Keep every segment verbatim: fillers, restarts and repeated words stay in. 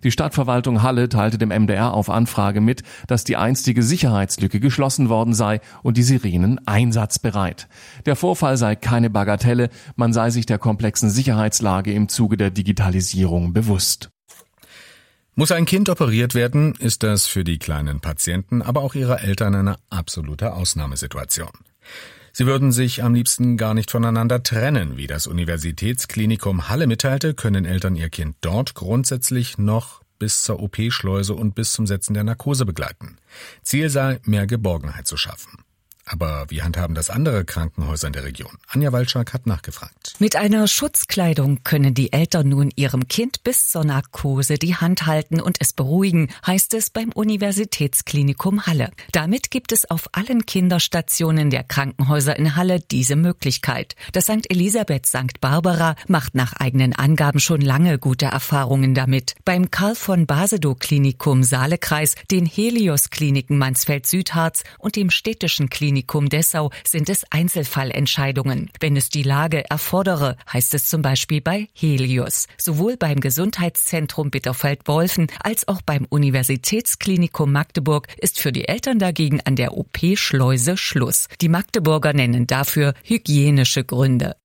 Die Stadtverwaltung Halle teilte dem M D R auf Anfrage mit, dass die einstige Sicherheitslücke geschlossen worden sei und die Sirenen einsatzbereit. Der Vorfall sei keine Bagatelle, man sei sich der komplexen Sicherheitslage im Zuge der Digitalisierung bewusst. Muss ein Kind operiert werden, ist das für die kleinen Patienten, aber auch ihre Eltern eine absolute Ausnahmesituation. Sie würden sich am liebsten gar nicht voneinander trennen. Wie das Universitätsklinikum Halle mitteilte, können Eltern ihr Kind dort grundsätzlich noch bis zur O P-Schleuse und bis zum Setzen der Narkose begleiten. Ziel sei, mehr Geborgenheit zu schaffen. Aber wie handhaben das andere Krankenhäuser in der Region? Anja Walczak hat nachgefragt. Mit einer Schutzkleidung können die Eltern nun ihrem Kind bis zur Narkose die Hand halten und es beruhigen, heißt es beim Universitätsklinikum Halle. Damit gibt es auf allen Kinderstationen der Krankenhäuser in Halle diese Möglichkeit. Das Sankt Elisabeth Sankt Barbara macht nach eigenen Angaben schon lange gute Erfahrungen damit. Beim Karl von Basedow Klinikum Saalekreis, den Helios Kliniken Mansfeld-Südharz und dem städtischen Klinikum Klinikum Dessau sind es Einzelfallentscheidungen. Wenn es die Lage erfordere, heißt es zum Beispiel bei Helios. Sowohl beim Gesundheitszentrum Bitterfeld-Wolfen als auch beim Universitätsklinikum Magdeburg ist für die Eltern dagegen an der O P-Schleuse Schluss. Die Magdeburger nennen dafür hygienische Gründe.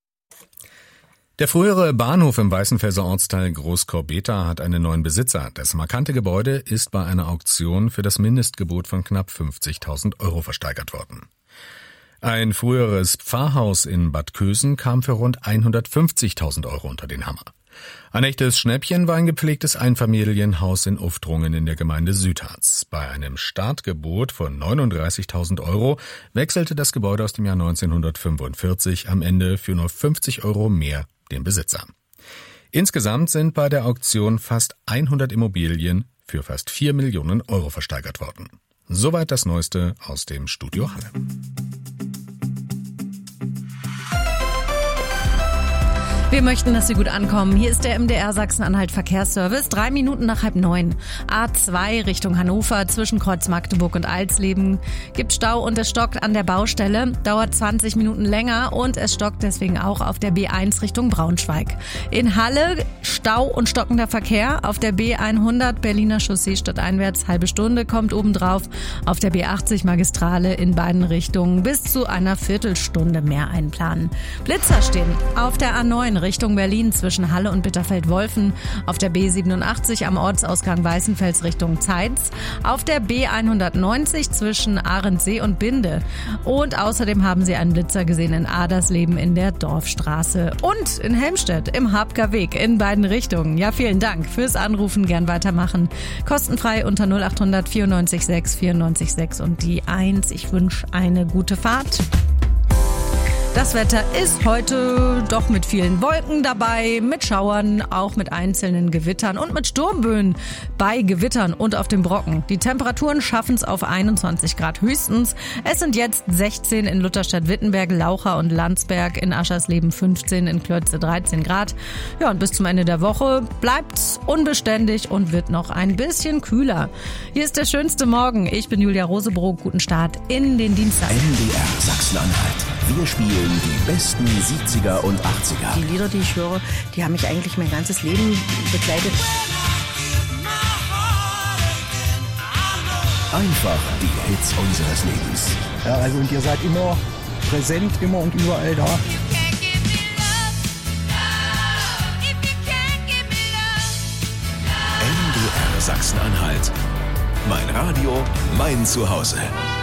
Der frühere Bahnhof im Weißenfelser Ortsteil Großkorbeta hat einen neuen Besitzer. Das markante Gebäude ist bei einer Auktion für das Mindestgebot von knapp fünfzigtausend Euro versteigert worden. Ein früheres Pfarrhaus in Bad Kösen kam für rund hundertfünfzigtausend Euro unter den Hammer. Ein echtes Schnäppchen war ein gepflegtes Einfamilienhaus in Uftrungen in der Gemeinde Südharz. Bei einem Startgebot von neununddreißigtausend Euro wechselte das Gebäude aus dem Jahr neunzehnhundertfünfundvierzig am Ende für nur fünfzig Euro mehr den Besitzer. Insgesamt sind bei der Auktion fast hundert Immobilien für fast vier Millionen Euro versteigert worden. Soweit das Neueste aus dem Studio Halle. Wir möchten, dass Sie gut ankommen. Hier ist der M D R Sachsen-Anhalt Verkehrsservice. Drei Minuten nach halb neun. A zwei Richtung Hannover zwischen Kreuz Magdeburg und Alsleben gibt Stau und es stockt an der Baustelle. Dauert zwanzig Minuten länger und es stockt deswegen auch auf der B eins Richtung Braunschweig. In Halle Stau und stockender Verkehr. Auf der B hundert Berliner Chaussee stadteinwärts halbe Stunde kommt obendrauf. Auf der B achtzig Magistrale in beiden Richtungen bis zu einer Viertelstunde mehr einplanen. Blitzer stehen auf der A neun Richtung Berlin zwischen Halle und Bitterfeld-Wolfen, auf der B siebenundachtzig am Ortsausgang Weißenfels Richtung Zeitz, auf der B hundertneunzig zwischen Ahrensee und Binde und außerdem haben Sie einen Blitzer gesehen in Adersleben in der Dorfstraße und in Helmstedt im Habker Weg in beiden Richtungen. Ja, vielen Dank fürs Anrufen, gern weitermachen. Kostenfrei unter null acht hundert vierundneunzig sechs vierundneunzig sechs und die eins. Ich wünsche eine gute Fahrt. Das Wetter ist heute doch mit vielen Wolken dabei, mit Schauern, auch mit einzelnen Gewittern und mit Sturmböen bei Gewittern und auf dem Brocken. Die Temperaturen schaffen es auf einundzwanzig Grad höchstens. Es sind jetzt sechzehn in Lutherstadt-Wittenberg, Laucha und Landsberg, in Aschersleben fünfzehn, in Klötze dreizehn Grad. Ja, und bis zum Ende der Woche bleibt's unbeständig und wird noch ein bisschen kühler. Hier ist der schönste Morgen. Ich bin Julia Rosebrock. Guten Start in den Dienstag. M D R Sachsen-Anhalt. Wir spielen die besten siebziger und achtziger. Die Lieder, die ich höre, die haben mich eigentlich mein ganzes Leben begleitet. Einfach die Hits unseres Lebens. Ja, also und ihr seid immer präsent, immer und überall da. M D R Sachsen-Anhalt. Mein Radio, mein Zuhause.